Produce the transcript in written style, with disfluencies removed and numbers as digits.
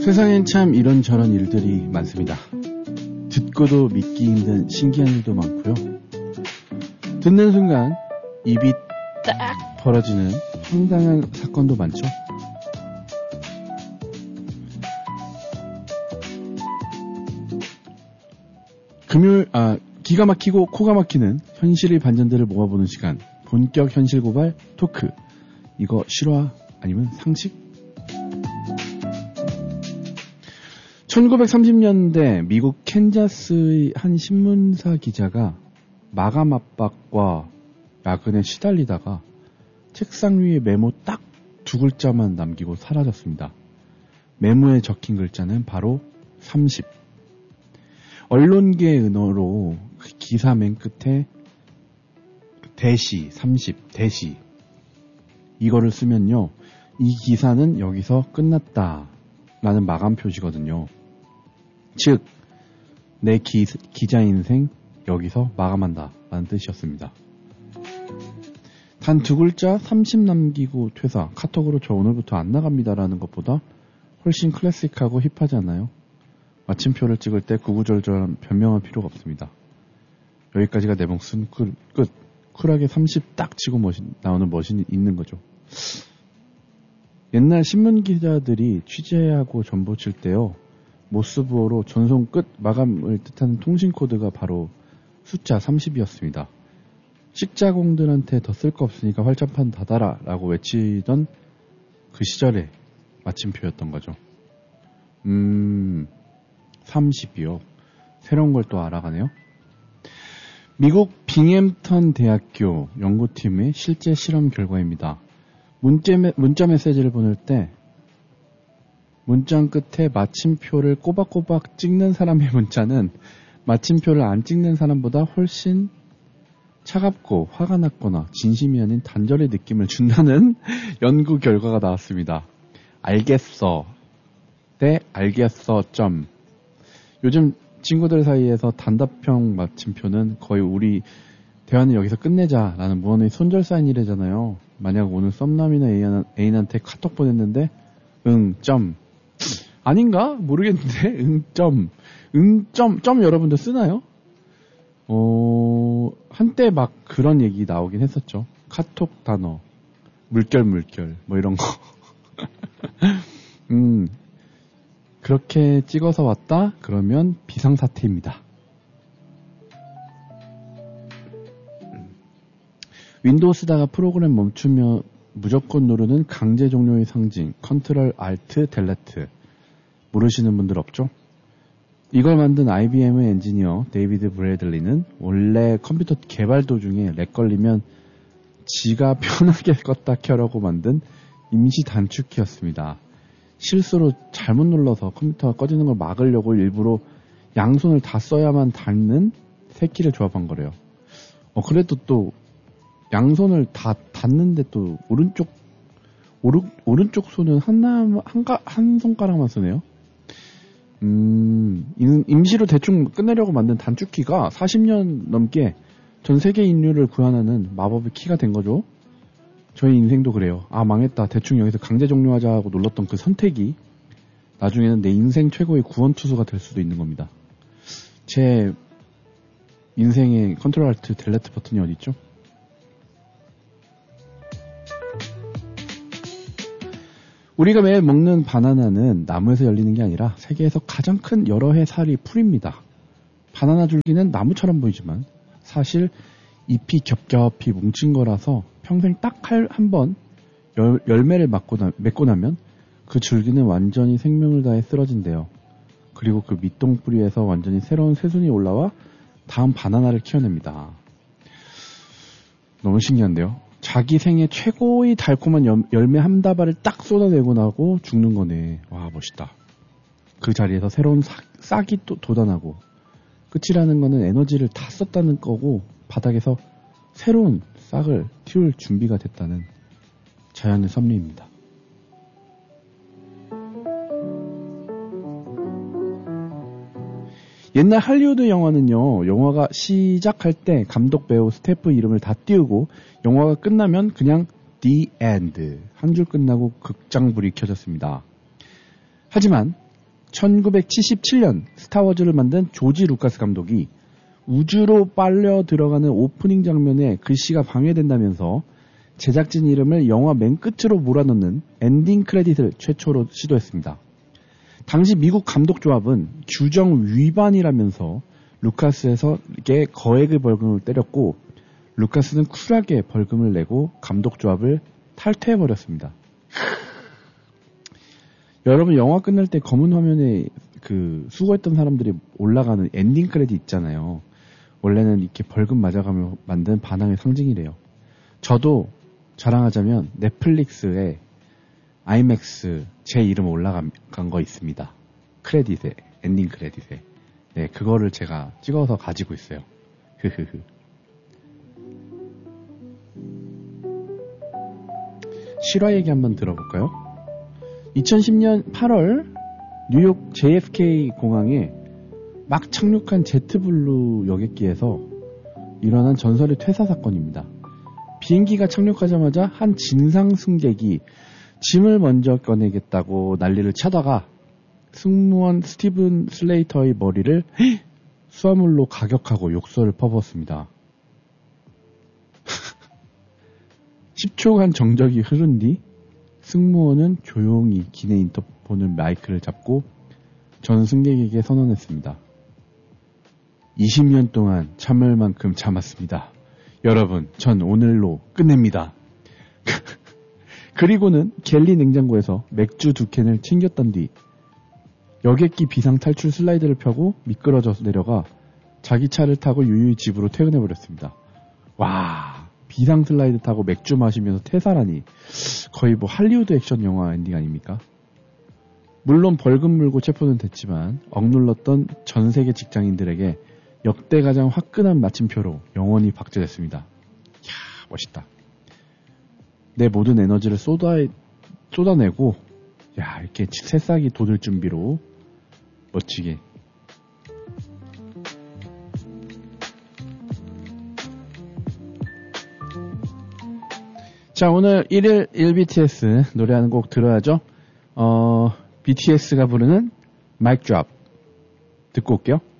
세상엔 참 이런저런 일들이 많습니다. 듣고도 믿기 힘든 신기한 일도 많고요. 듣는 순간 입이 딱 벌어지는 황당한 사건도 많죠. 기가 막히고 코가 막히는 현실의 반전들을 모아보는 시간. 본격 현실 고발 토크. 이거 실화 아니면 상식? 1930년대 미국 캔자스의 한 신문사 기자가 마감 압박과 야근에 시달리다가 책상 위에 메모 딱 두 글자만 남기고 사라졌습니다. 메모에 적힌 글자는 바로 30. 언론계의 은어로 기사 맨 끝에 대시, 30, 대시. 이거를 쓰면요. 이 기사는 여기서 끝났다. 라는 마감 표시거든요. 즉, 내 기자 인생 여기서 마감한다. 라는 뜻이었습니다. 단 두 글자 30 남기고 퇴사. 카톡으로 저 오늘부터 안 나갑니다. 라는 것보다 훨씬 클래식하고 힙하지 않나요? 마침표를 찍을 때 구구절절 변명할 필요가 없습니다. 여기까지가 내 몫은 끝. 쿨하게 30 딱 치고 나오는 머신이 있는 거죠. 옛날 신문 기자들이 취재하고 전보 칠 때요. 모스부호로 전송 끝 마감을 뜻하는 통신 코드가 바로 숫자 30이었습니다. 식자공들한테 더 쓸 거 없으니까 활자판 닫아라 라고 외치던 그 시절의 마침표였던 거죠. 30이요. 새로운 걸 또 알아가네요. 미국 빙햄턴 대학교 연구팀의 실제 실험 결과입니다. 문자 메시지를 보낼 때 문장 끝에 마침표를 꼬박꼬박 찍는 사람의 문자는 마침표를 안 찍는 사람보다 훨씬 차갑고 화가 났거나 진심이 아닌 단절의 느낌을 준다는 연구 결과가 나왔습니다. 알겠어 대 알겠어 점. 요즘 친구들 사이에서 단답형 마침표는 거의 우리 대화는 여기서 끝내자라는 무언의 손절 사인이래잖아요. 만약 오늘 썸남이나 애인한테 카톡 보냈는데 점. 아닌가? 모르겠는데 점 여러분들 쓰나요? 한때 막 그런 얘기 나오긴 했었죠. 카톡 단어 물결 뭐 이런 거. 그렇게 찍어서 왔다? 그러면 비상사태입니다. 윈도우 쓰다가 프로그램 멈추며 무조건 누르는 강제 종료의 상징 컨트롤 알트 델레트. 모르시는 분들 없죠? 이걸 만든 IBM의 엔지니어 데이비드 브래들리는 원래 컴퓨터 개발 도중에 렉 걸리면 지가 편하게 껐다 켜라고 만든 임시 단축키였습니다. 실수로 잘못 눌러서 컴퓨터가 꺼지는 걸 막으려고 일부러 양손을 다 써야만 닿는 세 키를 조합한 거래요. 그래도 또 양손을 다 닿는데 또 오른쪽 손은 한 손가락만 쓰네요. 임시로 대충 끝내려고 만든 단축키가 40년 넘게 전 세계 인류를 구현하는 마법의 키가 된 거죠. 저희 인생도 그래요. 망했다. 대충 여기서 강제 종료하자 하고 눌렀던 그 선택이 나중에는 내 인생 최고의 구원투수가 될 수도 있는 겁니다. 제 인생의 컨트롤 알트 델레트 버튼이 어디 있죠? 우리가 매일 먹는 바나나는 나무에서 열리는 게 아니라 세계에서 가장 큰 여러 해 살이 풀입니다. 바나나 줄기는 나무처럼 보이지만 사실 잎이 겹겹이 뭉친 거라서 평생 딱 한 번 열매를 맺고 나면 그 줄기는 완전히 생명을 다해 쓰러진대요. 그리고 그 밑동뿌리에서 완전히 새로운 새순이 올라와 다음 바나나를 키워냅니다. 너무 신기한데요? 자기 생애 최고의 달콤한 열매 한 다발을 딱 쏟아내고 나고 죽는 거네. 와, 멋있다. 그 자리에서 새로운 싹이 또 돋아나고 끝이라는 거는 에너지를 다 썼다는 거고 바닥에서 새로운 싹을 틔울 준비가 됐다는 자연의 섭리입니다. 옛날 할리우드 영화는요, 영화가 시작할 때 감독, 배우, 스태프 이름을 다 띄우고 영화가 끝나면 그냥 The End, 한 줄 끝나고 극장불이 켜졌습니다. 하지만 1977년 스타워즈를 만든 조지 루카스 감독이 우주로 빨려 들어가는 오프닝 장면에 글씨가 방해된다면서 제작진 이름을 영화 맨 끝으로 몰아넣는 엔딩 크레딧을 최초로 시도했습니다. 당시 미국 감독조합은 규정 위반이라면서 루카스에게 거액의 벌금을 때렸고 루카스는 쿨하게 벌금을 내고 감독조합을 탈퇴해버렸습니다. 여러분 영화 끝날 때 검은 화면에 그 수고했던 사람들이 올라가는 엔딩 크레딧 있잖아요. 원래는 이렇게 벌금 맞아가며 만든 반항의 상징이래요. 저도 자랑하자면 넷플릭스에 아이맥스 제 이름 올라간 거 있습니다. 크레딧에, 엔딩 크레딧에. 네, 그거를 제가 찍어서 가지고 있어요. 흐흐흐. 실화 얘기 한번 들어볼까요? 2010년 8월 뉴욕 JFK 공항에 막 착륙한 제트블루 여객기에서 일어난 전설의 퇴사 사건입니다. 비행기가 착륙하자마자 한 진상 승객이 짐을 먼저 꺼내겠다고 난리를 쳐다가 승무원 스티븐 슬레이터의 머리를 수화물로 가격하고 욕설을 퍼부었습니다. 10초간 정적이 흐른 뒤 승무원은 조용히 기내 인터폰을 마이크를 잡고 전 승객에게 선언했습니다. 20년 동안 참을 만큼 참았습니다. 여러분, 전 오늘로 끝냅니다. 그리고는 갤리 냉장고에서 맥주 2캔을 챙겼던 뒤 여객기 비상 탈출 슬라이드를 펴고 미끄러져서 내려가 자기 차를 타고 유유히 집으로 퇴근해버렸습니다. 와, 비상 슬라이드 타고 맥주 마시면서 퇴사라니 거의 뭐 할리우드 액션 영화 엔딩 아닙니까? 물론 벌금 물고 체포는 됐지만 억눌렀던 전 세계 직장인들에게 역대 가장 화끈한 마침표로 영원히 박제됐습니다. 이야, 멋있다. 내 모든 에너지를 쏟아내고 야, 이렇게 새싹이 돋을 준비로 멋지게. 자, 오늘 1일 1BTS 노래하는 곡 들어야죠. BTS가 부르는 Mic Drop 듣고 올게요.